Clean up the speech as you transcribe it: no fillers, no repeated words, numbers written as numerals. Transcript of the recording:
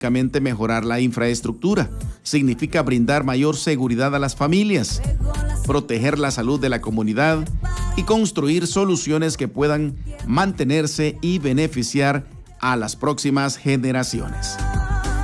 mejorar la infraestructura, significa brindar mayor seguridad a las familias, proteger la salud de la comunidad y construir soluciones que puedan mantenerse y beneficiar a las próximas generaciones.